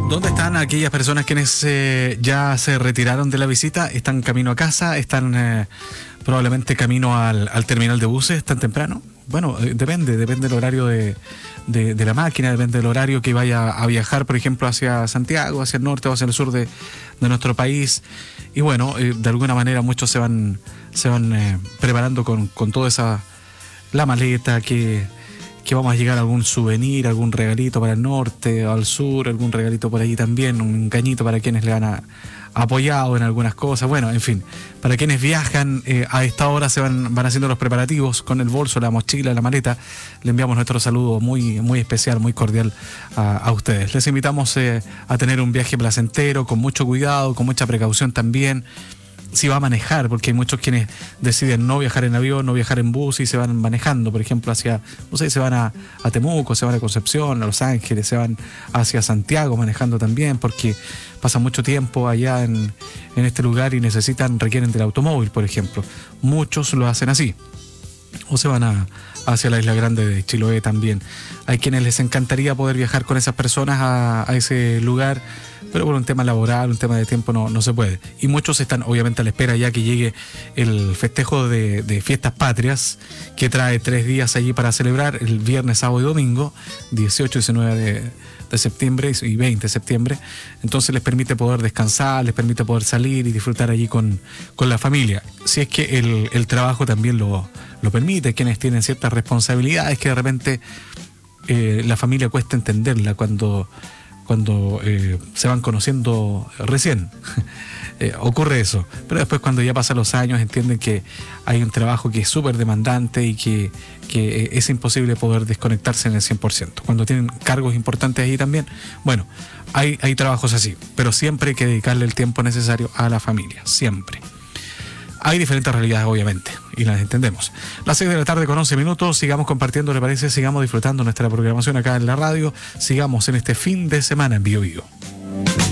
¿Dónde están aquellas personas quienes ya se retiraron de la visita? ¿Están camino a casa? ¿Están probablemente camino al terminal de buses tan temprano? Bueno, depende del horario de la máquina, depende del horario que vaya a viajar, por ejemplo, hacia Santiago, hacia el norte o hacia el sur de nuestro país. Y bueno, de alguna manera muchos se van preparando con toda esa la maleta que vamos a llegar a algún souvenir, algún regalito para el norte, al sur, algún regalito por allí también, un cañito para quienes le han apoyado en algunas cosas. Bueno, en fin, para quienes viajan a esta hora se van haciendo los preparativos con el bolso, la mochila, la maleta. Le enviamos nuestro saludo muy, muy especial, muy cordial a ustedes. Les invitamos a tener un viaje placentero, con mucho cuidado, con mucha precaución también. Si va a manejar, porque hay muchos quienes deciden no viajar en avión, no viajar en bus y se van manejando, por ejemplo, hacia, no sé, se van a Temuco, se van a Concepción, a Los Ángeles, se van hacia Santiago manejando también, porque pasan mucho tiempo allá en este lugar y requieren del automóvil, por ejemplo. Muchos lo hacen así. O se van hacia la Isla Grande de Chiloé también. Hay quienes les encantaría poder viajar con esas personas a ese lugar, pero por un tema laboral, un tema de tiempo no se puede. Y muchos están obviamente a la espera ya que llegue el festejo de Fiestas Patrias, que trae 3 días allí para celebrar, el viernes, sábado y domingo, 18 y 19 de septiembre y 20 de septiembre. Entonces les permite poder descansar, les permite poder salir y disfrutar allí con la familia. Si es que el trabajo también lo permite, quienes tienen ciertas responsabilidades que de repente la familia cuesta entenderla cuando se van conociendo recién. Ocurre eso, pero después cuando ya pasan los años entienden que hay un trabajo que es súper demandante y que es imposible poder desconectarse en el 100%. Cuando tienen cargos importantes ahí también, bueno, hay trabajos así, pero siempre hay que dedicarle el tiempo necesario a la familia, siempre. Hay diferentes realidades, obviamente, y las entendemos. Las 6 de la tarde con 11 minutos, sigamos compartiendo, ¿le parece? Sigamos disfrutando nuestra programación acá en la radio, sigamos en este fin de semana en Bio Bio.